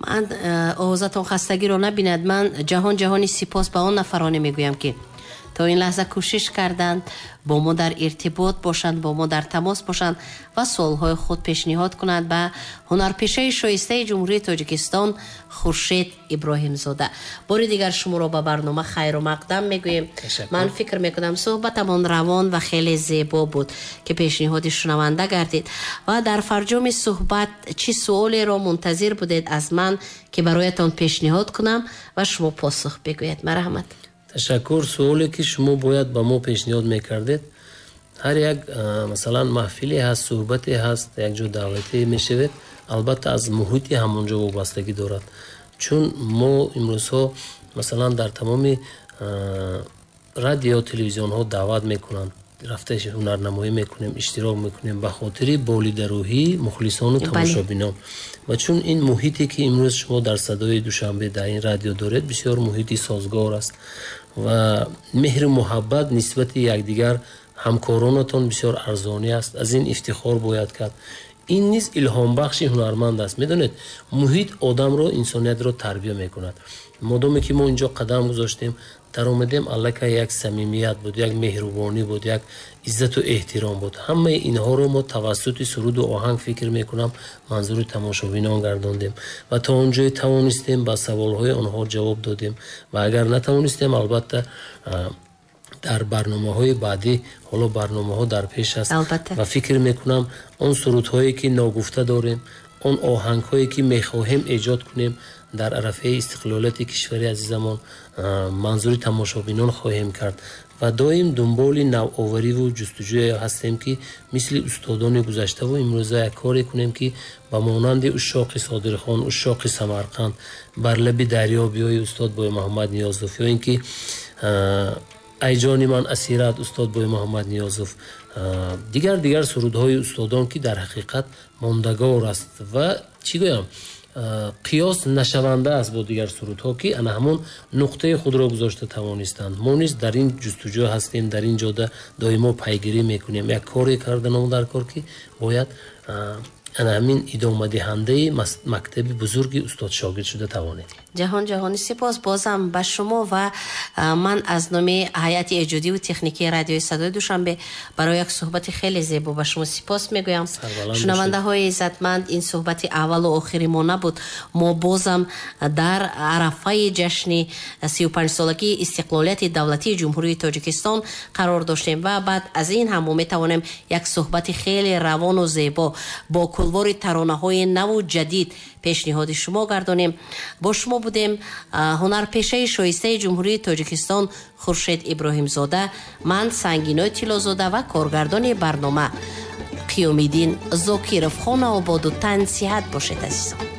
من اوزاتون خستگی رو نبیند. من جهانی سپاس به اون نفرانی میگویم که تا این لحظه کوشش کردند با ما در ارتباط باشند، با ما در تماس باشند و سوالهای خود پیشنهاد کنند به هنرپیشه شایسته جمهوری تاجیکستان خورشید ابراهیم زاده. بار دیگر شما را به برنامه خیر و مقدم میگویم. من فکر میکنم صحبتمان روان و خیلی زیبا بود که پیشنهاد شنونده گردید و در فرجام صحبت چه سوالی را منتظر بودید از من که برایتان پیشنهاد کنم و شما پاسخ بگویید. مرحمت. تشکر. سوالی که شما باید با ما پیشنهاد میکردید، هر یک مثلا محفلی هست، صحبتی هست، یک جو دعوتی میشود، البته از محیط همونجا وابستگی دارد. چون ما امروزها مثلا در تمام رادیو تلویزیون ها دعوت میکنند، رفته هنرنمایی میکنیم، اشتراک میکنیم به خاطر بالیدروهی مخلصان و تماشابینان. و چون این محیطی که امروز شما در صدای دوشنبه در این رادیو دارید بسیار محیطی سازگار است و مهر و محبت نسبت یکدیگر همکارانتان بسیار ارزانی است. از این افتخار باید کرد. این نیز الهام بخش هنرمند است. میدونید محیط آدم رو، انسانیت رو تربیت میکند. مادامی که ما اینجا قدم گذاشتیم، در اومدیم الکه یک صمیمیت بود، یک مهربانی بود، یک عزت و احترام بود. همه اینها رو ما توسط سرود و آهنگ فکر میکنم منظور تماشابینان گرداندیم و تا اونجای توانستیم با سوالهای آنها جواب دادیم و اگر نتوانستیم البته در برنامه‌های بعدی، حالا برنامه‌ها در پیش است و فکر میکنم اون سرودهایی که ناگفته داریم، اون آهنگ‌هایی که میخواهیم ایجاد کنیم در عرصه استقلالات کشور عزیزمان منظور تماشابینان خواهیم کرد و دائم دنبال نوآوری و جستجوی هستیم که مثل استادان گذشته و امروزه یک کاری کنیم که با مانند اشاق صادرخان، اشاق سمرقند، بر لب دریا بیای استاد بای محمد نیازوف، یا اینکه ای جان من اسیرت استاد بای محمد نیازوف، دیگر سرودهای استادان که در حقیقت ماندگار است و چی گویم قیاس نشونده است با دیگر سرودها که آن همون نقطه خود را گذاشته توانستند. ما نیز در این جستجو هستیم، در این جاده دائما پیگیری میکنیم. یک کاری کردن اون در کار که باید همین ادامه دهنده مکتب بزرگ استاد شاگرد شده توانید. جهانی سپاس بازم به شما و من از نام هیئت ایجادی و تکنیکی رادیوی صدای دوشنبه برای یک صحبت خیلی زیبا به شما سپاس میگویم. شنونده های عزتمند، این صحبت اول و آخری ما نبود. ما بازم در عرفه جشن 35 سالگی استقلالیت دولتی جمهوری تاجیکستان قرار داشتیم و بعد از این هم می توانیم یک صحبت خیلی روان و زیبا با کلوار ترانه های نو و جدید پیشنهاد شما گردانیم. با شما بودیم هنرپیشه شایسته جمهوری تاجیکستان خورشید ابراهیم زاده، من سنگینای طلازاده و کارگردان برنامه قیومیدین زاکیرов. خانه آباد و تن صحت باشید عزیزان.